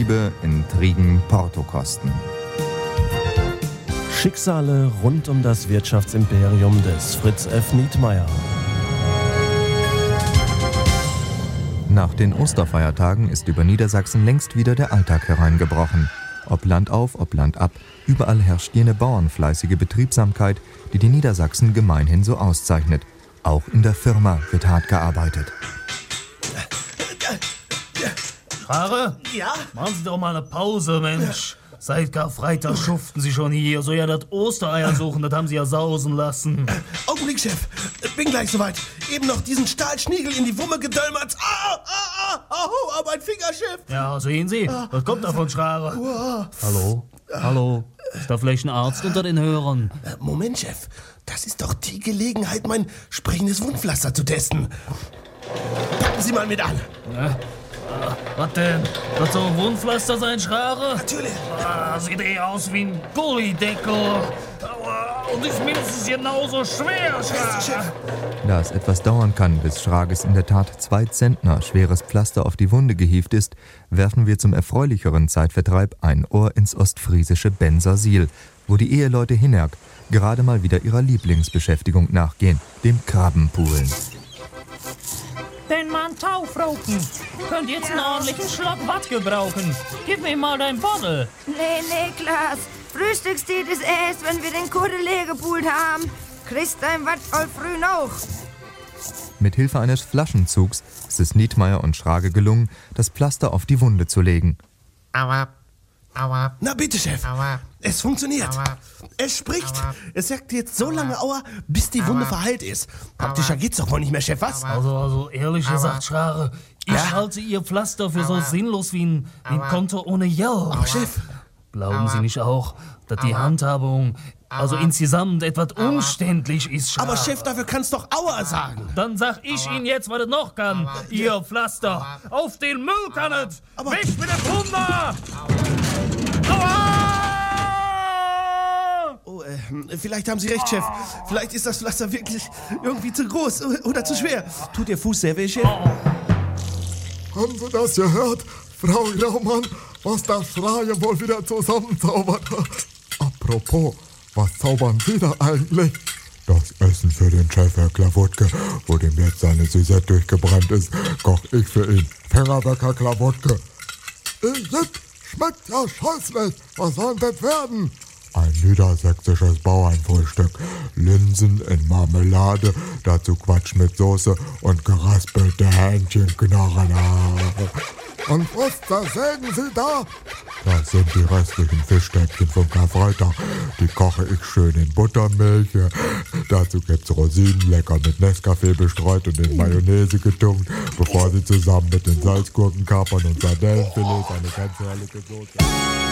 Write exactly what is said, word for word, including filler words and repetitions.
Liebe, Intrigen, Portokosten. Schicksale rund um das Wirtschaftsimperium des Fritz F. Nietmeyer. Nach den Osterfeiertagen ist über Niedersachsen längst wieder der Alltag hereingebrochen. Ob Land auf, ob Land ab, überall herrscht jene bauernfleißige Betriebsamkeit, die die Niedersachsen gemeinhin so auszeichnet. Auch in der Firma wird hart gearbeitet. Schare? Ja? Machen Sie doch mal eine Pause, Mensch. Seit Karfreitag schuften Sie schon hier. So ja, das Ostereier suchen, das haben Sie ja sausen lassen. Äh, Augenblick, Chef. Bin gleich soweit. Eben noch diesen Stahlschniegel in die Wumme gedölmert. Ah, ah, ah, au, ah, mein Finger, Chef. Ja, sehen Sie. Was kommt da von Schare? Wow. Hallo? Hallo? Ist da vielleicht ein Arzt unter den Hörern? Äh, Moment, Chef. Das ist doch die Gelegenheit, mein sprechendes Wundpflaster zu testen. Packen Sie mal mit an. Ja. Was denn? Wird so ein Wundpflaster sein, Schare? Natürlich. Ah, sieht eh aus wie ein Gullideckel. Und ist mindestens genauso schwer, Schare. Da es etwas dauern kann, bis Schrages in der Tat zwei Zentner schweres Pflaster auf die Wunde gehievt ist, werfen wir zum erfreulicheren Zeitvertreib ein Ohr ins ostfriesische Bensersiel, wo die Eheleute Hinnerk gerade mal wieder ihrer Lieblingsbeschäftigung nachgehen, dem Krabbenpoolen. Den Mann Taufroten. Könnt jetzt einen ordentlichen Schluck Watt gebrauchen. Gib mir mal dein Bottle. Nee, nee, Klaas. Frühstückstiet ist erst, wenn wir den Kudde leer gepult haben. Kriegst dein Watt all früh noch. Mit Hilfe eines Flaschenzugs ist es Nietmeyer und Schrage gelungen, das Pflaster auf die Wunde zu legen. Aua. Aua. Na bitte, Chef. Aua. Es funktioniert. Aua. Es spricht. Aua. Es sagt jetzt so lange Aua, bis die Wunde Aua. verheilt ist. Praktischer geht's doch wohl nicht mehr, Chef, was? Also, also ehrlich Aua. gesagt, Schrare, ich ja? halte Ihr Pflaster für Aua. so sinnlos wie ein, wie ein Konto ohne Geld. Aber Chef. Glauben Aua. Sie nicht auch, dass die Handhabung also insgesamt etwas umständlich ist, Schrare? Aber Chef, dafür kannst doch Aua sagen. Dann sag ich Aua. Ihnen jetzt, was es noch kann. Aua. Ihr Pflaster. Aua. Auf den Müll kann es. Weg mit dem Wunder! Aua! Oh, äh, vielleicht haben Sie recht, Chef. Vielleicht ist das Pflaster wirklich irgendwie zu groß oder zu schwer. Tut Ihr Fuß sehr weh, Chef? Haben Sie das gehört, Frau Graumann, was der Schrager wohl wieder zusammenzaubert? Apropos, was zaubern Sie da eigentlich? Das Essen für den Chef, Herr Klawutke, wo dem jetzt seine Süße durchgebrannt ist, koch ich für ihn. Fingerwecker Klawutke. Jetzt schmeckt ja scheußlich. Was soll denn das werden? Ein niedersächsisches Bauernfrühstück. Linsen in Marmelade, dazu Quatsch mit Soße und geraspelte Hähnchenknochen. Und was, da sehen Sie da? Das sind die restlichen Fischstäbchen vom Karfreitag. Die koche ich schön in Buttermilch. Dazu gibt's Rosinen, lecker mit Nescafé bestreut und in Mayonnaise getunkt, bevor sie zusammen mit den Salzgurkenkapern und Sardellenfilets eine ganz herrliche Soße...